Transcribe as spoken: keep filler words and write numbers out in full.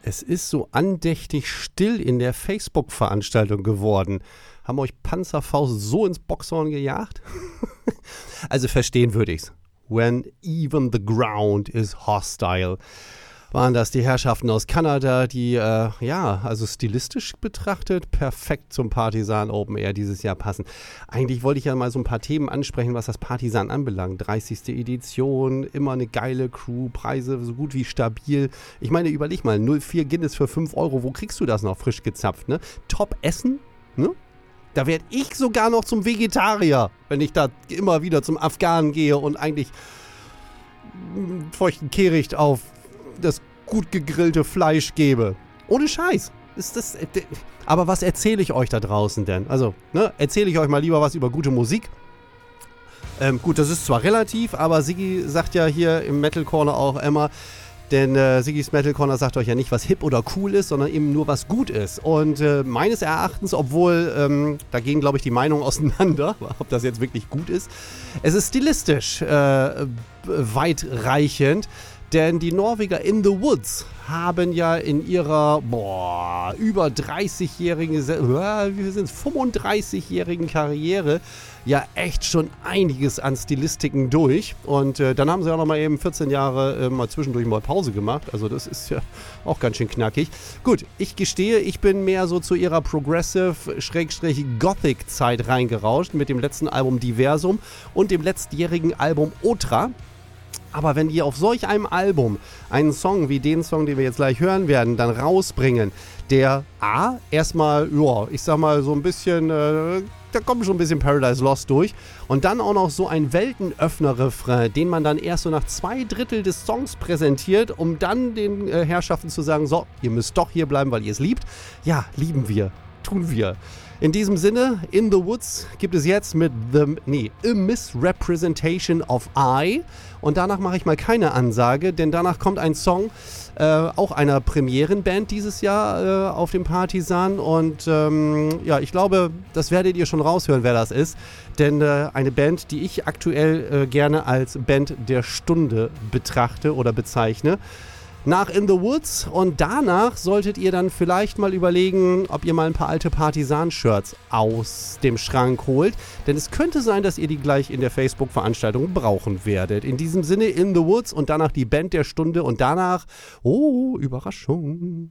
Es ist so andächtig still in der Facebook-Veranstaltung geworden. Haben euch Panzerfaust so ins Boxhorn gejagt? Also verstehen würde ich's. When even the ground is hostile. Waren das die Herrschaften aus Kanada, die, äh, ja, also stilistisch betrachtet, perfekt zum Partisan Open Air dieses Jahr passen. Eigentlich wollte ich ja mal so ein paar Themen ansprechen, was das Partisan anbelangt. dreißigste Edition, immer eine geile Crew, Preise so gut wie stabil. Ich meine, überleg mal, null Komma vier Guinness für fünf Euro, wo kriegst du das noch frisch gezapft, ne? Top Essen, ne? Da werde ich sogar noch zum Vegetarier, wenn ich da immer wieder zum Afghanen gehe und eigentlich feuchten Kehricht auf das gut gegrillte Fleisch gebe. Ohne Scheiß. Ist das, aber was erzähle ich euch da draußen denn? Also, ne, erzähle ich euch mal lieber was über gute Musik. Ähm, gut, das ist zwar relativ, aber Siggi sagt ja hier im Metal Corner auch immer, denn äh, Siggis Metal Corner sagt euch ja nicht, was hip oder cool ist, sondern eben nur, was gut ist. Und äh, meines Erachtens, obwohl, ähm, da gehen, glaube ich, die Meinungen auseinander, ob das jetzt wirklich gut ist, es ist stilistisch äh, weitreichend. Denn die Norweger In The Woods haben ja in ihrer, boah, über dreißigjährigen, wie sind es, fünfunddreißigjährigen Karriere ja echt schon einiges an Stilistiken durch. Und äh, dann haben sie ja noch mal eben vierzehn Jahre äh, mal zwischendurch mal Pause gemacht. Also das ist ja auch ganz schön knackig. Gut, ich gestehe, ich bin mehr so zu ihrer Progressive-Gothic-Zeit reingerauscht mit dem letzten Album Diversum und dem letztjährigen Album Otra. Aber wenn die auf solch einem Album einen Song wie den Song, den wir jetzt gleich hören werden, dann rausbringen, der A, erstmal, ja, ich sag mal so ein bisschen, äh, da kommt schon ein bisschen Paradise Lost durch und dann auch noch so ein Weltenöffner-Refrain, den man dann erst so nach zwei Drittel des Songs präsentiert, um dann den äh, Herrschaften zu sagen, so, ihr müsst doch hier bleiben, weil ihr es liebt. Ja, lieben wir, tun wir. In diesem Sinne, In The Woods gibt es jetzt mit The, nee, A Misrepresentation of I. Und danach mache ich mal keine Ansage, denn danach kommt ein Song, äh, auch einer Premierenband dieses Jahr äh, auf dem Partisan. Und ähm, ja, ich glaube, das werdet ihr schon raushören, wer das ist. Denn äh, eine Band, die ich aktuell äh, gerne als Band der Stunde betrachte oder bezeichne. Nach In The Woods und danach solltet ihr dann vielleicht mal überlegen, ob ihr mal ein paar alte Partisan-Shirts aus dem Schrank holt, denn es könnte sein, dass ihr die gleich in der Facebook-Veranstaltung brauchen werdet. In diesem Sinne In The Woods und danach die Band der Stunde und danach, oh, Überraschung.